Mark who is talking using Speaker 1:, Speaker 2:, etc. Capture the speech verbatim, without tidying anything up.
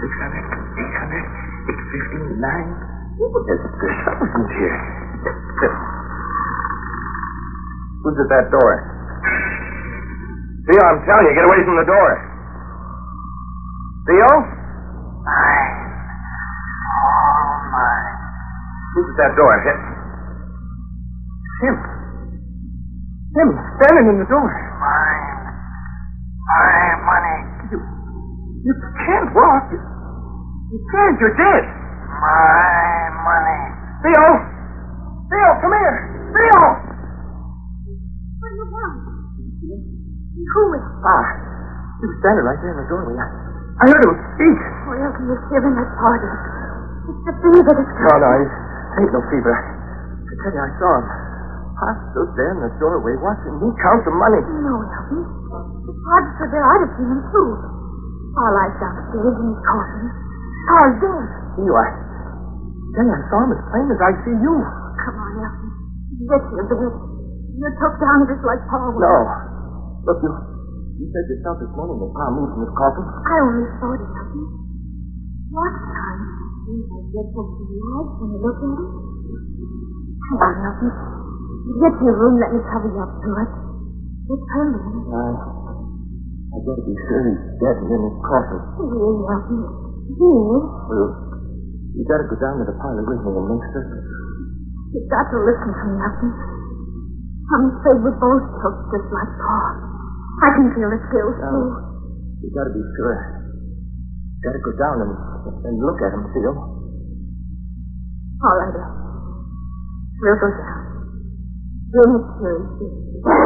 Speaker 1: six hundred, eight hundred, eight fifteen, nine. There's, there's thousands here. Who's at that door? Theo, I'm telling you, get away from the door. Theo?
Speaker 2: Mine. All mine.
Speaker 1: Who's at that door? Him. Him. Him, standing in the door.
Speaker 2: Mine. My money.
Speaker 1: You, you can't walk. You, you can't. You're dead.
Speaker 2: My money.
Speaker 1: Theo! Theo, come here! Theo!
Speaker 3: What do you want? Who is it?
Speaker 1: Ah, he was standing right there in the doorway. I, I heard him speak.
Speaker 3: Oh, Elton was given that party. It's the fever that's
Speaker 1: No, no, it ain't no fever. I tell you, I saw him. I stood there in the doorway watching me count the money.
Speaker 3: No, Elton. The party stood there. I'd have seen him, too. Our life downstairs in his coffin. Paul's dead.
Speaker 1: You, I... Tell you, I saw him as plain as I see you.
Speaker 3: Come on, Elton. Get here, but you're took down just like Paul was.
Speaker 1: No. Look, you... You said yourself this morning that Pa moved from his coffin.
Speaker 3: I only thought it, Elton. What time? We will get up to the lights and look at it. Come on, Elton. Get to your room, let me cover you up to it. It's permanent.
Speaker 1: I... I gotta be sure he's dead and in his coffin.
Speaker 3: Really, Elton. Really?
Speaker 1: Well, you gotta go down to the parlor with me and make certain.
Speaker 3: You've got to listen to me, Elton. I'm afraid we're both took just like Paul. I can feel his guilt,
Speaker 1: No.
Speaker 3: too.
Speaker 1: You gotta be sure. You gotta go down and, and look at him, Theo.
Speaker 3: All right, Elton. We'll go down. We'll make sure he's dead.